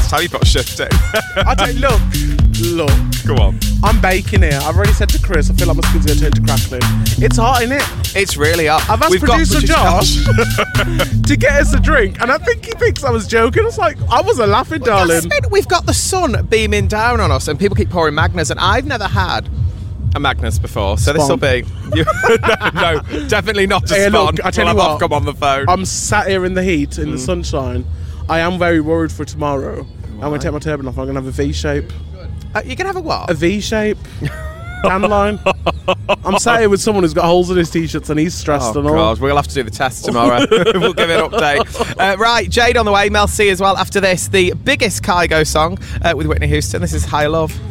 first time you've got shift in. I don't look. Go on. I'm baking here. I've already said to Chris, I feel like my skin's going to turn to crackling. It's hot, innit? It's really hot. I've asked producer Josh to get us a drink, and I think he thinks I was joking. I was like, I wasn't laughing, darling. We've got the sun beaming down on us, and people keep pouring Magners, and I've never had a Magnus before, so this will be... no, definitely not a Hey, spawn. look, I tell you I'll what, come on the phone. I'm sat here in the heat, in the sunshine. I am very worried for tomorrow. I'm going to take my turban off. I'm going to have a V-shape. You're going to have a what? A V-shape. Tan line. I'm sat here with someone who's got holes in his t-shirts and he's stressed and all. God, we'll have to do the test tomorrow. We'll give it an update. Right, Jade on the way, Mel C as well. After this, the biggest Kygo song with Whitney Houston. This is High Love.